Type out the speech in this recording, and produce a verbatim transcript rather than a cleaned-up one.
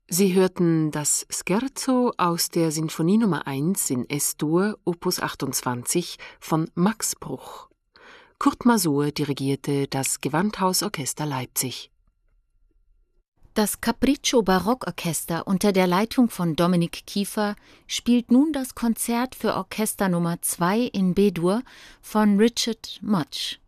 Sie hörten das Scherzo aus der Sinfonie Nummer eins in Es-Dur, Opus achtundzwanzig von Max Bruch. Kurt Masur dirigierte das Gewandhausorchester Leipzig. Das Capriccio Barockorchester unter der Leitung von Dominik Kiefer spielt nun das Konzert für Orchester Nummer zwei in B-Dur von Richard Mutch.